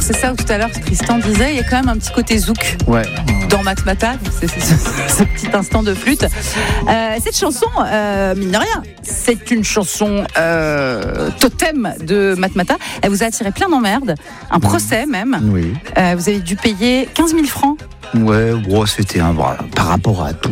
c'est ça où tout à l'heure Tristan disait, il y a quand même un petit côté zouk dans Matmata, c'est ce petit instant de flûte. Cette chanson, mine de rien, c'est une chanson totem de Matmata. Elle vous a attiré plein d'emmerdes, un procès même. Oui. Vous avez dû payer 15 000 francs. Ouais, c'était par rapport à tout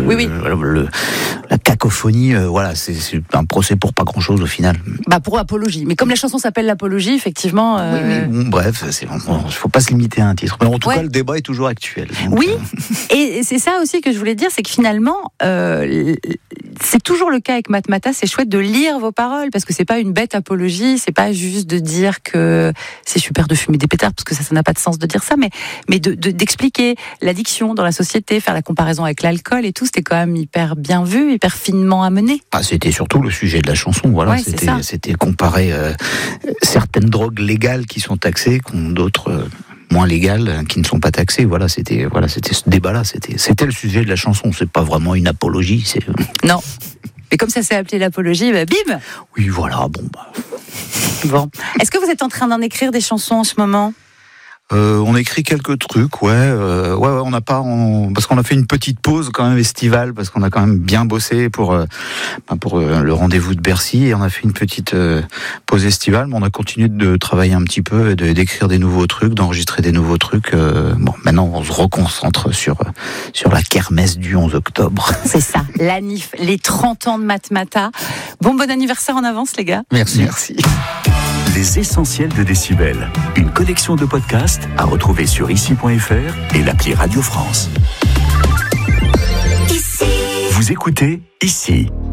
la cacophonie, c'est un procès pour pas grand chose au final. Pour apologie. Mais comme la chanson s'appelle l'apologie, effectivement. Bref, il faut pas se limiter à un titre. Mais en tout cas, le débat est toujours actuel. Donc, et c'est ça aussi que je voulais dire, c'est que finalement, c'est toujours le cas avec Matmata. C'est chouette de lire vos paroles parce que c'est pas une bête apologie, c'est pas juste de dire que c'est super de fumer des pétards parce que ça n'a pas de sens de dire ça, mais d'expliquer l'addiction dans la société, faire la comparaison avec l'alcool et tout, c'était quand même hyper bien vu, hyper finement amené. C'était surtout le sujet de la chanson, c'était comparer certaines drogues légales qui sont taxées contre d'autres moins légales qui ne sont pas taxées. C'était ce débat-là, c'était le sujet de la chanson, c'est pas vraiment une apologie, Non. Mais comme ça s'est appelé l'apologie, bim. Oui, voilà, Bon. Est-ce que vous êtes en train d'en écrire des chansons en ce moment ? On écrit quelques trucs, on n'a pas, parce qu'on a fait une petite pause quand même estivale, parce qu'on a quand même bien bossé pour le rendez-vous de Bercy, et on a fait une petite pause estivale, mais on a continué de travailler un petit peu, et d'écrire des nouveaux trucs, d'enregistrer des nouveaux trucs. Maintenant on se reconcentre sur la kermesse du 11 octobre. C'est ça, la NIF, les 30 ans de Matmata. Bon anniversaire en avance les gars. Merci. Les essentiels de Décibel, une collection de podcasts à retrouver sur ici.fr et l'appli Radio France. Ici. Vous écoutez Ici.